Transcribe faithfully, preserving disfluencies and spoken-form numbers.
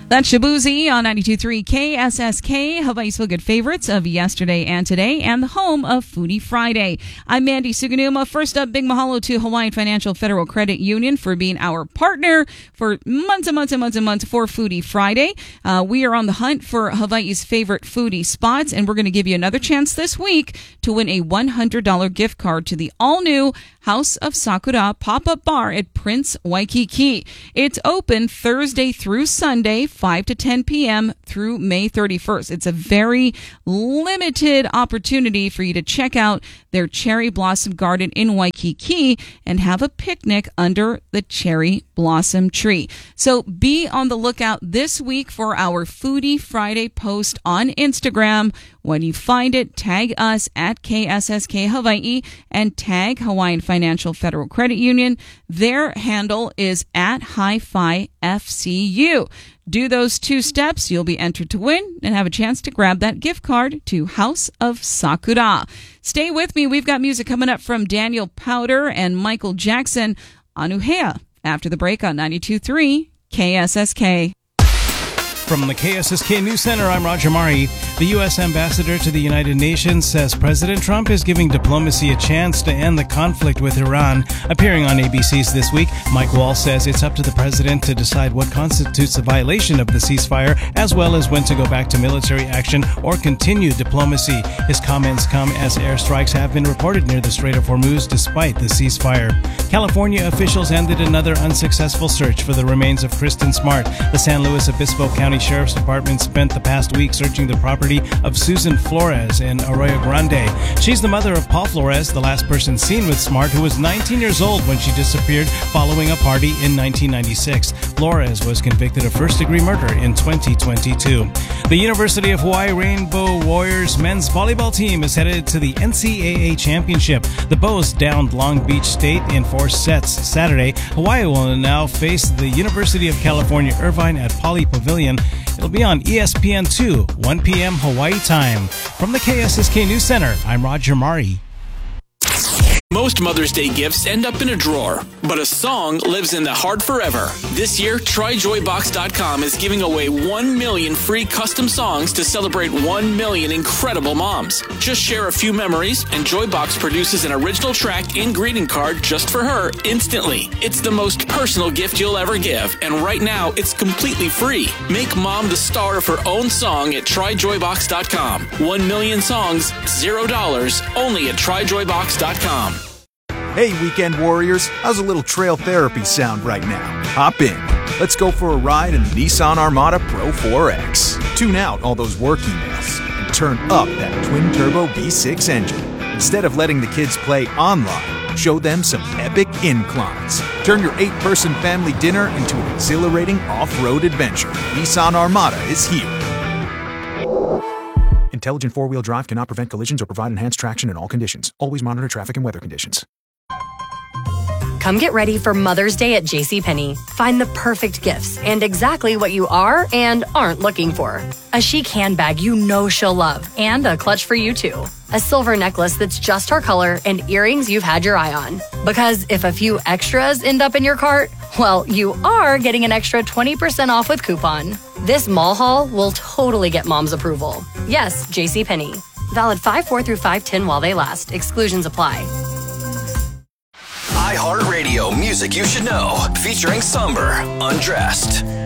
That's Shabuzi on ninety-two point three K S S K, Hawaii's Feel Good favorites of yesterday and today, and the home of Foodie Friday. I'm Mandy Suganuma. First up, big mahalo to Hawaiian Financial Federal Credit Union for being our partner for months and months and months and months for Foodie Friday. Uh, we are on the hunt for Hawaii's favorite foodie spots, and we're going to give you another chance this week to win a one hundred dollars gift card to the all-new House of Sakura pop-up bar at Prince Waikiki. It's open Thursday through Sunday, five to ten p.m. through May thirty-first. It's a very limited opportunity for you to check out their cherry blossom garden in Waikiki and have a picnic under the cherry blossom tree. So be on the lookout this week for our Foodie Friday post on Instagram. When you find it, tag us at K S S K Hawaii and tag Hawaiian Financial Federal Credit Union. Their handle is at Hi-Fi F C U. Do those two steps, you'll be entered to win and have a chance to grab that gift card to House of Sakura. Stay with me. We've got music coming up from Daniel Powter and Michael Jackson on Uhea after the break on ninety-two point three K S S K. From the K S S K News Center, I'm Roger Mari. The U S ambassador to the United Nations says President Trump is giving diplomacy a chance to end the conflict with Iran. Appearing on A B C's This Week, Mike Wall says it's up to the president to decide what constitutes a violation of the ceasefire, as well as when to go back to military action or continue diplomacy. His comments come as airstrikes have been reported near the Strait of Hormuz despite the ceasefire. California officials ended another unsuccessful search for the remains of Kristen Smart. The San Luis Obispo County Sheriff's Department spent the past week searching the property of Susan Flores in Arroyo Grande. She's the mother of Paul Flores, the last person seen with Smart, who was nineteen years old when she disappeared following a party in nineteen ninety-six. Flores was convicted of first-degree murder in twenty twenty-two. The University of Hawaii Rainbow Warriors men's volleyball team is headed to the N C double A championship. The Bows downed Long Beach State in four sets Saturday. Hawaii will now face the University of California Irvine at Pauley Pavilion. It'll be on E S P N two, one p.m. Hawaii time. From the K S S K News Center, I'm Roger Mari. Most Mother's Day gifts end up in a drawer, but a song lives in the heart forever. This year, Try Joy Box dot com is giving away one million free custom songs to celebrate one million incredible moms. Just share a few memories, and Joybox produces an original track and greeting card just for her instantly. It's the most personal gift you'll ever give, and right now, it's completely free. Make mom the star of her own song at Try Joy Box dot com. One million songs, zero dollars, only at Try Joy Box dot com. Hey, weekend warriors, how's a little trail therapy sound right now? Hop in. Let's go for a ride in the Nissan Armada Pro four X. Tune out all those work emails and turn up that twin-turbo V six engine. Instead of letting the kids play online, show them some epic inclines. Turn your eight-person family dinner into an exhilarating off-road adventure. Nissan Armada is here. Intelligent four-wheel drive cannot prevent collisions or provide enhanced traction in all conditions. Always monitor traffic and weather conditions. Come get ready for Mother's Day at JCPenney. Find the perfect gifts and exactly what you are and aren't looking for. A chic handbag you know she'll love, and a clutch for you too. A silver necklace that's just her color, and earrings you've had your eye on. Because if a few extras end up in your cart, well, you are getting an extra twenty percent off with coupon. This mall haul will totally get mom's approval. Yes, JCPenney. Valid five four through five ten while they last. Exclusions apply. iHeartRadio music you should know, featuring Somber, Undressed.